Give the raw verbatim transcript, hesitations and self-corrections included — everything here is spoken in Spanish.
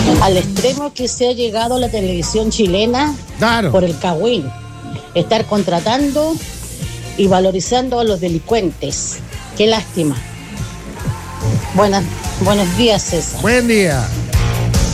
Al extremo que se ha llegado la televisión chilena, Claro. por el cagüín. Estar contratando y valorizando a los delincuentes. Qué lástima. Buenas, buenos días, César. Buen día.